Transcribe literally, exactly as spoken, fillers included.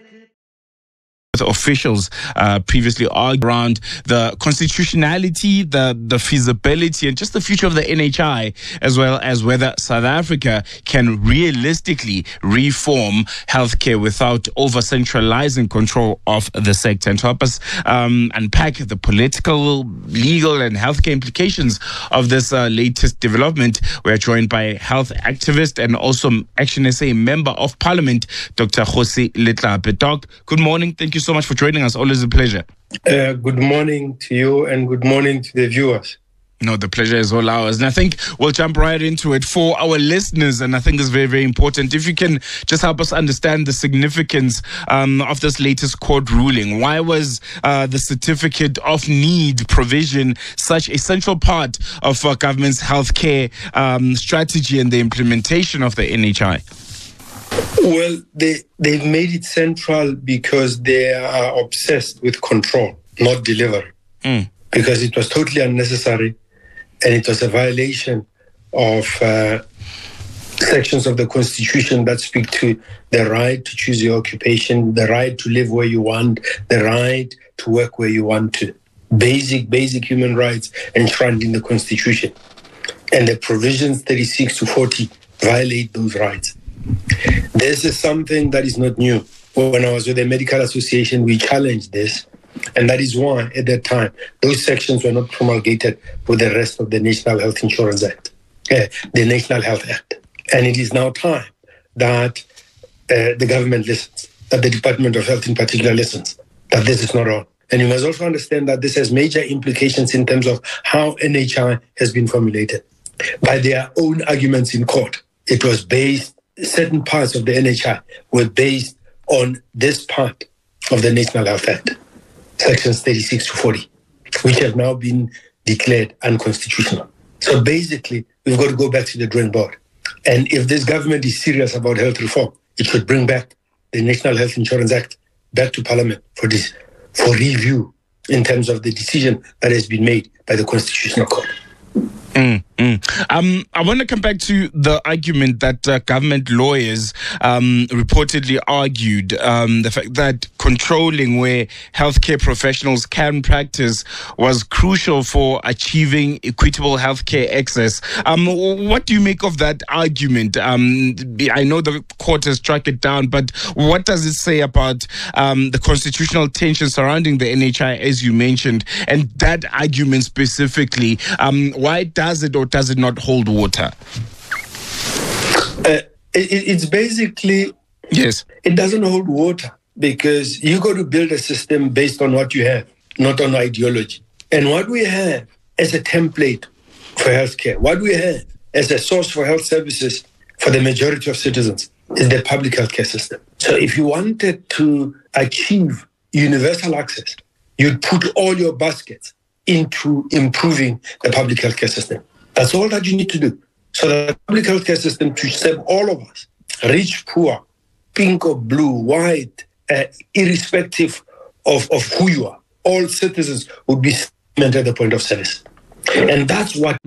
Officials uh, previously argued around the constitutionality, the the feasibility, and just the future of the N H I, as well as whether South Africa can realistically reform healthcare without over-centralizing control of the sector. And to help us um, unpack the political, legal, and healthcare implications of this uh, latest development, we are joined by health activist and also Action S A member of Parliament, Doctor Kgosi Letlape. Doc, good morning. Thank you so much for joining us. Always a pleasure. Uh, good morning to you and good morning to the viewers. No, the pleasure is all ours. And I think we'll jump right into it for our listeners. And I think it's very, very important. If you can just help us understand the significance um, of this latest court ruling. Why was uh, the certificate of need provision such a central part of uh, government's healthcare um, strategy and the implementation of the N H I? Well, they, they've made it central because they are obsessed with control, not delivery. Mm. Because it was totally unnecessary and it was a violation of uh, sections of the Constitution that speak to the right to choose your occupation, the right to live where you want, the right to work where you want to. Basic, basic human rights enshrined in the Constitution. And the provisions thirty-six to forty violate those rights. This is something that is not new. When I was with the Medical Association, we challenged this. And that is why, at that time, those sections were not promulgated with the rest of the National Health Insurance Act, uh, the National Health Act. And it is now time that uh, the government listens, that the Department of Health in particular listens, that this is not wrong. And you must also understand that this has major implications in terms of how N H I has been formulated. By their own arguments in court, it was based, certain parts of the N H I were based on this part of the National Health Act, sections thirty-six to forty, which have now been declared unconstitutional. So basically, we've got to go back to the drawing board. And if this government is serious about health reform, it should bring back the National Health Insurance Act back to Parliament for this, for review in terms of the decision that has been made by the Constitutional Court. Mm, mm. Um, I want to come back to the argument that uh, government lawyers um, reportedly argued, um, the fact that controlling where healthcare professionals can practice was crucial for achieving equitable healthcare access. Um, what do you make of that argument? Um, I know the court has struck it down, but what does it say about um, the constitutional tension surrounding the N H I, as you mentioned, and that argument specifically? Um, why does Does it or does it not hold water? Uh, it, it's basically, yes, it doesn't hold water because you got to build a system based on what you have, not on ideology. And what we have as a template for healthcare, what we have as a source for health services for the majority of citizens is the public healthcare system. So if you wanted to achieve universal access, you'd put all your baskets into improving the public healthcare system. That's all that you need to do. So the public healthcare system to serve all of us, rich, poor, pink or blue, white, uh, irrespective of, of who you are, all citizens would be met at the point of service. And that's what